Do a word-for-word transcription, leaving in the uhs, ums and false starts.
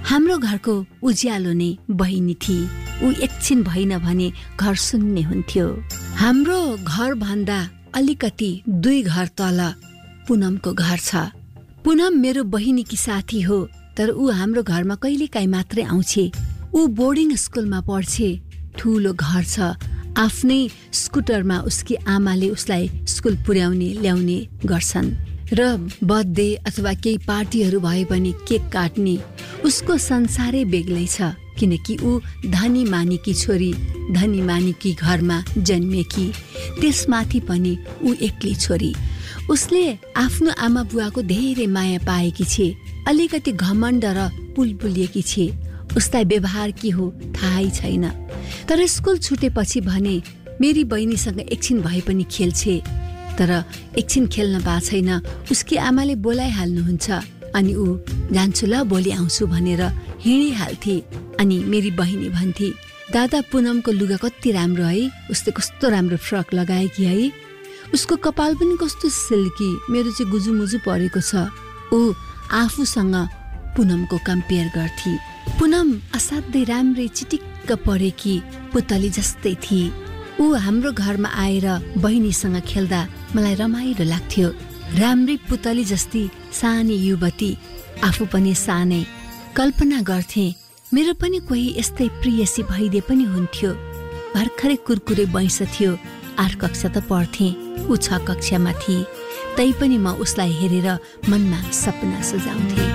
हाम्रो घरको उज्यालो नै बहिनी थिए। ऊ एकछिन भइन भने घर सुन्ने हुन्थ्यो। हाम्रो घर भन्दा अलिकति दुई घर तल पुनमको घर छ। पुनम मेरो बहिनीकी साथी हो, तर ऊ हाम्रो घरमा कहिलेकाहीँ मात्रै आउँछे। ऊ बोर्डिङ स्कुलमा पढ्छे। ठुलो घर छ। आफ्नै स्कुटरमा उसकी आमाले उसलाई स्कुल पुर्याउने ल्याउने गर्छन् र बर्थडे अथवा केही पार्टीहरू भए पनि केक काट्ने उसको संसारै बेग्लै छ, किनकि ऊ धनी मानीकी छोरी, धनी मानीकी घरमा जन्मेकी, त्यसमाथि पनि ऊ एक्लै छोरी। उसले आफ्नो आमा बुवाको धेरै माया पाएकी छे। अलिकति घमण्ड र पुलपुलिएकी छे। उसलाई व्यवहार के हो थाहै छैन, तर स्कुल छुटेपछि भने मेरी बहिनीसँग एकछिन भए पनि खेल्छे। तर एकछिन खेल्न पाएको छैन। उसकी आमाले बोलाइहाल्नुहुन्छ अनि ऊ जान्छु ल भोलि आउँछु भनेर हिँडिहाल्थे। अनि मेरी बहिनी भन्थे, दादा पुनमको लुगा कति राम्रो है, उसले कस्तो राम्रो फ्रक लगाएकी है, उसको कपाल पनि कस्तो सिल्की, मेरो चाहिँ गुजुमुजु परेको छ। ऊ आफूसँग पुनमको कम्पेयर गर्थे। पुनम असाध्यै राम्रै चिटिक्क परेकी पुतली जस्तै थिए। ऊ हाम्रो घरमा आएर बहिनीसँग खेल्दा मलाई रमाइलो लाग्थ्यो। राम्रै पुतली जस्ती सानी युवती, आफू पनि सानै। कल्पना गर्थे मेरो पनि कोही यस्तै प्रियसी भइदिए पनि हुन्थ्यो। भर्खरै कुरकुरे वैंश थियो। आठ कक्षा त पढ्थे, ऊ छ कक्षामा थिए। तैपनि म उसलाई हेरेर मनमा सपना सजाउँथे।